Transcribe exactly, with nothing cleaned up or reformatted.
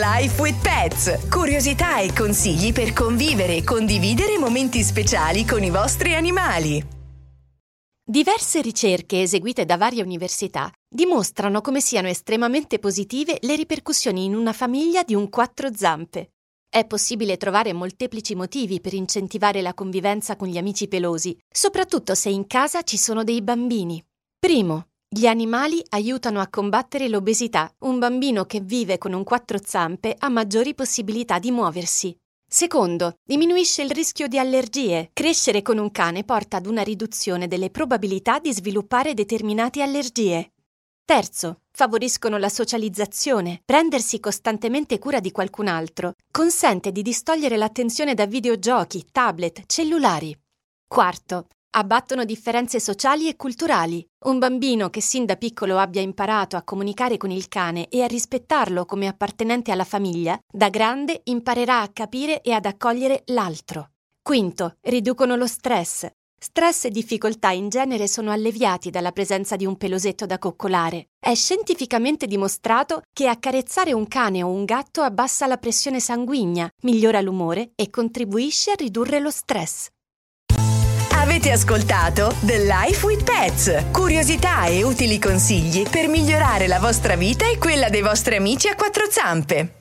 Life with Pets. Curiosità e consigli per convivere e condividere momenti speciali con i vostri animali. Diverse ricerche eseguite da varie università dimostrano come siano estremamente positive le ripercussioni in una famiglia di un quattro zampe. È possibile trovare molteplici motivi per incentivare la convivenza con gli amici pelosi, soprattutto se in casa ci sono dei bambini. Primo, gli animali aiutano a combattere l'obesità. Un bambino che vive con un quattro zampe ha maggiori possibilità di muoversi. Secondo, diminuisce il rischio di allergie. Crescere con un cane porta ad una riduzione delle probabilità di sviluppare determinate allergie. Terzo, favoriscono la socializzazione. Prendersi costantemente cura di qualcun altro consente di distogliere l'attenzione da videogiochi, tablet, cellulari. Quarto, abbattono differenze sociali e culturali. Un bambino che sin da piccolo abbia imparato a comunicare con il cane e a rispettarlo come appartenente alla famiglia, da grande imparerà a capire e ad accogliere l'altro. Quinto, riducono lo stress. Stress e difficoltà in genere sono alleviati dalla presenza di un pelosetto da coccolare. È scientificamente dimostrato che accarezzare un cane o un gatto abbassa la pressione sanguigna, migliora l'umore e contribuisce a ridurre lo stress. Avete ascoltato The Life with Pets. Curiosità e utili consigli per migliorare la vostra vita e quella dei vostri amici a quattro zampe.